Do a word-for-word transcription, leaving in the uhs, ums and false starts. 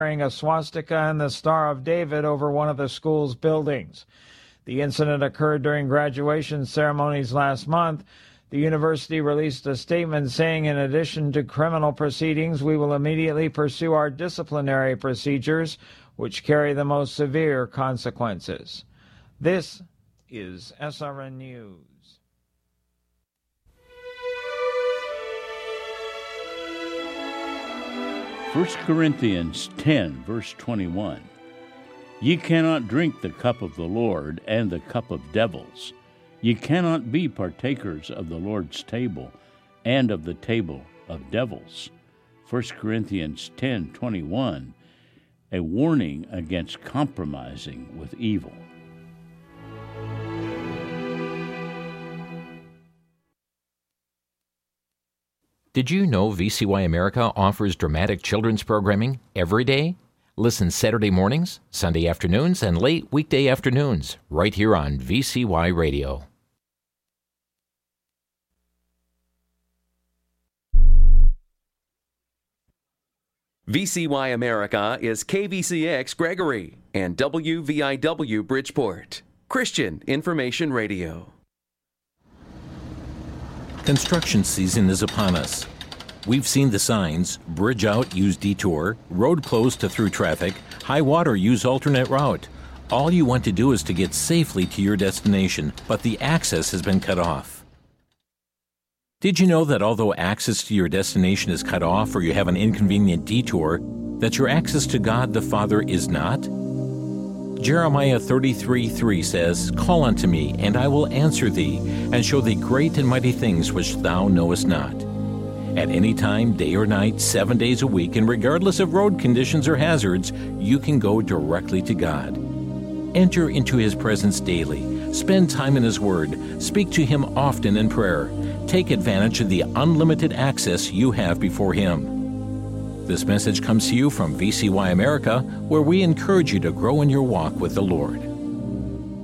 wearing a swastika and the Star of David over one of the school's buildings. The incident occurred during graduation ceremonies last month. The university released a statement saying, in addition to criminal proceedings, we will immediately pursue our disciplinary procedures, which carry the most severe consequences. This is S R N News. First Corinthians ten, verse twenty-one. Ye cannot drink the cup of the Lord and the cup of devils. Ye cannot be partakers of the Lord's table and of the table of devils. First Corinthians ten, twenty-one, a warning against compromising with evil. Did you know V C Y America offers dramatic children's programming every day? Listen Saturday mornings, Sunday afternoons, and late weekday afternoons, right here on V C Y Radio. V C Y America is K V C X Gregory and W V I W Bridgeport, Christian Information Radio. Construction season is upon us. We've seen the signs: bridge out, use detour; road closed to through traffic; high water, use alternate route. All you want to do is to get safely to your destination, but the access has been cut off. Did you know that although access to your destination is cut off or you have an inconvenient detour, that your access to God the Father is not? Jeremiah thirty-three three says, Call unto me, and I will answer thee, and show thee great and mighty things which thou knowest not. At any time, day or night, seven days a week, and regardless of road conditions or hazards, you can go directly to God. Enter into His presence daily. Spend time in His Word. Speak to Him often in prayer. Take advantage of the unlimited access you have before Him. This message comes to you from V C Y America, where we encourage you to grow in your walk with the Lord.